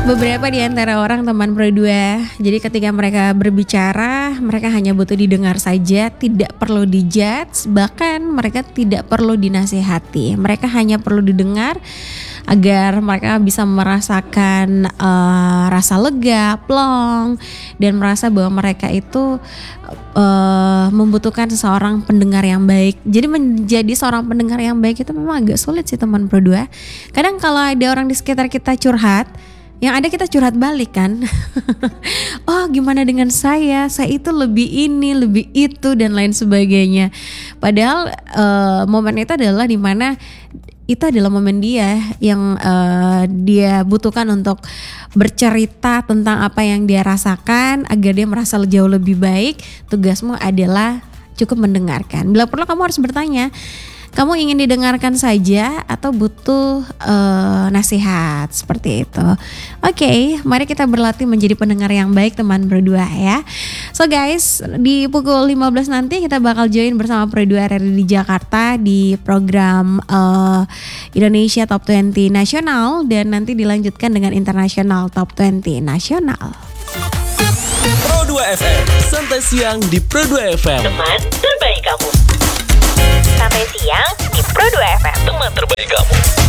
Beberapa di antara orang teman berdua, jadi ketika mereka berbicara, mereka hanya butuh didengar saja, tidak perlu dijudge, bahkan mereka tidak perlu dinasihati. Mereka hanya perlu didengar agar mereka bisa merasakan rasa lega, plong, dan merasa bahwa mereka itu membutuhkan seseorang pendengar yang baik. Jadi menjadi seorang pendengar yang baik itu memang agak sulit sih teman berdua. Kadang kalau ada orang di sekitar kita curhat, yang ada kita curhat balik kan. Oh gimana dengan saya itu lebih ini, lebih itu dan lain sebagainya. Padahal momen itu adalah dimana itu adalah momen dia yang dia butuhkan untuk bercerita tentang apa yang dia rasakan agar dia merasa jauh lebih baik. Tugasmu adalah cukup mendengarkan. Bila perlu kamu harus bertanya, kamu ingin didengarkan saja atau butuh nasihat, seperti itu. Oke, mari kita berlatih menjadi pendengar yang baik teman berdua ya. So guys, di pukul 15 nanti kita bakal join bersama Berdua RRI di Jakarta di program Indonesia Top 20 Nasional dan nanti dilanjutkan dengan International Top 20 Nasional. Pro 2 FM, santai siang di Pro 2 FM. Teman terbaik kamu. Sampai siang di Pro 2 FM. Teman terbaik kamu.